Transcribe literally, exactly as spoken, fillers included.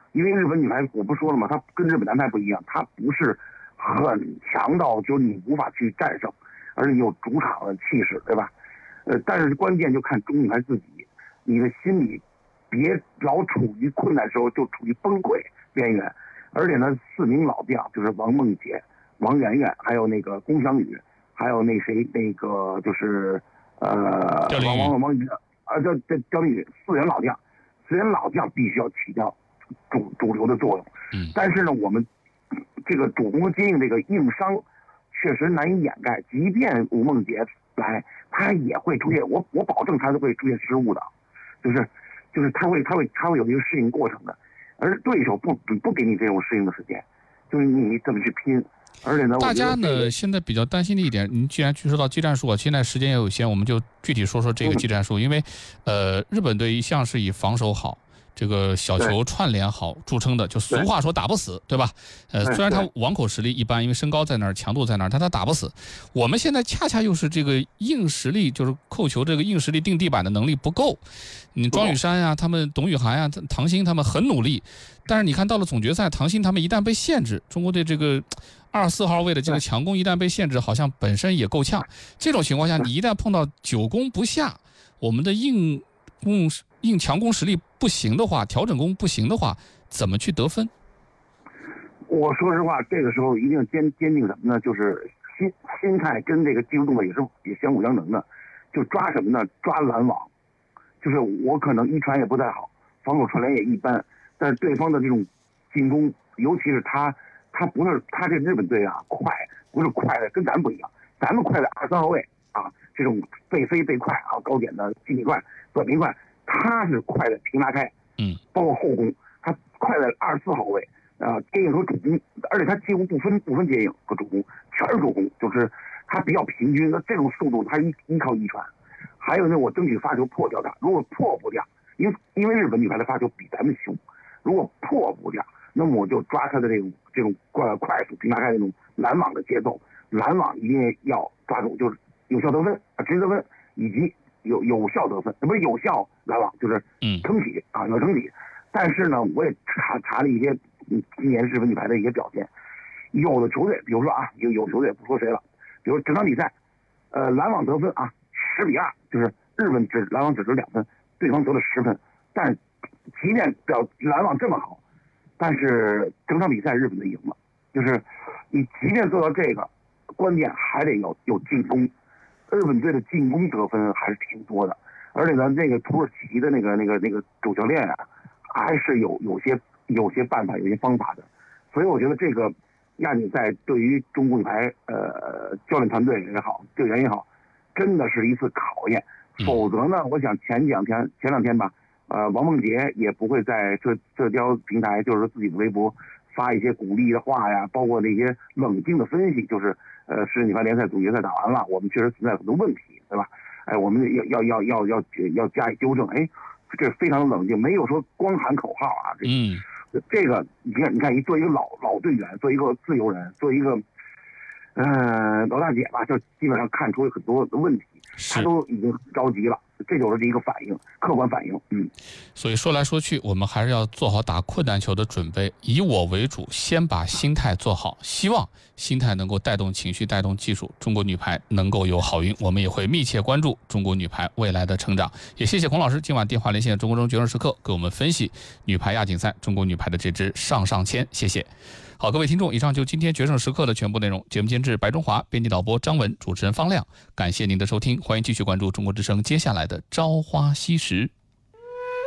因为日本女排我不说了吗？她跟日本男排不一样，她不是很强到就是你无法去战胜，而且有主场的气势，对吧？呃，但是关键就看中国女排自己，你的心里别老处于困难时候就处于崩溃边缘。而且呢，四名老将就是王梦洁、王媛媛，还有那个龚翔宇，还有那谁那个就是呃王王王宇啊，叫叫焦林宇，四人老将，四人老将必须要起到主主流的作用。 嗯， 但是呢，我们这个主攻接应这个硬伤确实难以掩盖，即便吴梦洁来，他也会出现，我我保证他是会出现失误的，就是就是他会他会他会有一个适应过程的。而对手不不给你这种适应的时间，就是你怎么去拼。而且呢， 大家呢现在比较担心的一点，您既然去说到技战术啊，现在时间也有限，我们就具体说说这个技战术。嗯、因为，呃，日本队一向是以防守好、这个小球串联好著称的，就俗话说打不死，对吧？呃，虽然他网口实力一般，因为身高在那儿，强度在那儿，但他打不死。我们现在恰恰又是这个硬实力，就是扣球这个硬实力定地板的能力不够。你庄宇珊呀、啊，他们董雨涵呀、啊，唐鑫他们很努力，但是你看到了总决赛，唐鑫他们一旦被限制，中国队这个二四号位的这个强攻一旦被限制，好像本身也够呛。这种情况下，你一旦碰到久攻不下，我们的硬攻硬强攻实力不行的话，调整攻不行的话，怎么去得分？ 我说实话，这个时候一定要坚坚定什么呢？就是心心态跟这个技术动作也是也相辅相成的，就抓什么呢？抓拦网。就是我可能一传也不太好，防守串联也一般，但是对方的这种进攻，尤其是他，他不是他这日本队啊快，不是快的跟咱们不一样，咱们快的二三号位啊，这种背飞背快啊，高点的近体快、短平快，他是快的平拉开， 嗯， 包括后攻，他快在二四号位啊，接应和主攻，而且他几乎不分不分接应和主攻，全是主攻，就是他比较平均，那这种速度他依依靠一传。还有呢，我争取发球破掉它。如果破不掉，因为因为日本女排的发球比咱们凶，如果破不掉，那么我就抓她的这种这种快快速平拉开那种拦网的节奏，拦网一定要抓住，就是有效得分啊，直接得分以及有有效得分，不是有效拦网，就是撑起啊，要撑起。但是呢，我也查查了一些嗯今年日本女排的一些表现，有的球队，比如说啊，有有球队不说谁了，比如整场比赛，呃，拦网得分啊。十比二，就是日本只拦网只得两分，对方得了十分。但是，即便表拦网这么好，但是整场比赛日本队赢了。就是你即便做到这个，关键还得有有进攻。日本队的进攻得分还是挺多的，而且呢，那个土耳其的那个那个那个主教练啊，还是有有些有些办法、有些方法的。所以我觉得这个亚锦赛对于中国女排呃教练团队也好，队员也好。真的是一次考验，否则呢，我想前两天前两天吧，呃，王梦洁也不会在社社交平台，就是说自己的微博发一些鼓励的话呀，包括那些冷静的分析，就是呃，世界女排联赛总决赛打完了，我们确实存在很多问题，对吧？哎，我们要要要要要要加以纠正，哎，这非常冷静，没有说光喊口号啊，这嗯， 这个你看你看，一做一个老老队员，做一个自由人，做一个。呃，老大姐吧，就基本上看出很多的问题，她都已经着急了，这就是一个反应，客观反应。嗯， 所以说来说去，我们还是要做好打困难球的准备，以我为主，先把心态做好，希望心态能够带动情绪，带动技术，中国女排能够有好运。我们也会密切关注中国女排未来的成长。也谢谢孔老师今晚电话连线中国中决胜时刻，给我们分析女排亚锦赛中国女排的这支上上签，谢谢。好，各位听众，以上就今天决胜时刻的全部内容。节目监制白中华，编辑导播张文，主持人方亮。感谢您的收听，欢迎继续关注中国之声接下来的朝花夕拾。